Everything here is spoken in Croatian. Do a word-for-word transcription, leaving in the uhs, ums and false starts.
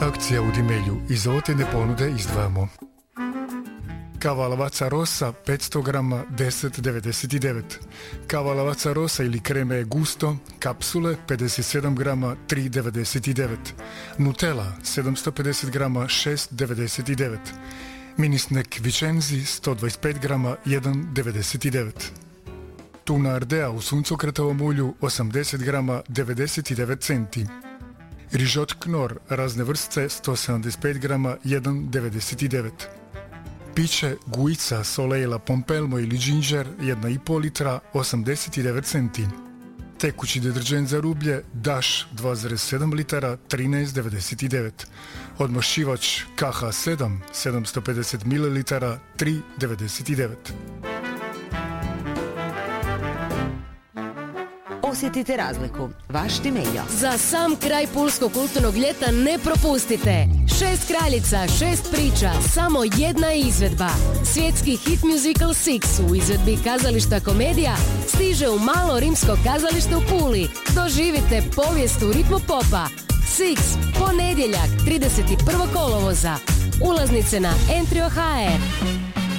akcija u Dimelju. Iz ovotjedne ponude izdvajamo kava Lavazza Rossa petsto grama deset devedeset devet, kava Lavazza Rossa ili kreme Gusto kapsule pedeset sedam grama tri devedeset devet, Nutella sedamsto pedeset grama šest devedeset devet, mini snack Vicenzi sto dvadeset pet grama jedan devedeset devet, tuna Ardea u suncokretovom ulju osamdeset grama devedeset devet centi, rižot Knorr razne vrste sto sedamdeset pet grama jedan devedeset devet, piće Guica Soleila Pompelmo ili Ginger jedna i pol litra osamdeset devet centi, tekući deterđent za rublje Dash dva zarez sedam litara trinaest devedeset devet, odmašivač K H sedam sedamsto pedeset mililitara tri devedeset devet. Osjetite razliku. Vaš Dimeljo. Za sam kraj pulskog kulturnog ljeta ne propustite. Šest kraljica, šest priča, samo jedna izvedba. Svjetski hit musical Six u izvedbi kazališta Komedija stiže u malo rimsko kazalište u Puli. Doživite povijest u ritmu popa. Six, ponedjeljak, trideset prvog kolovoza. Ulaznice na Entrio точка hr.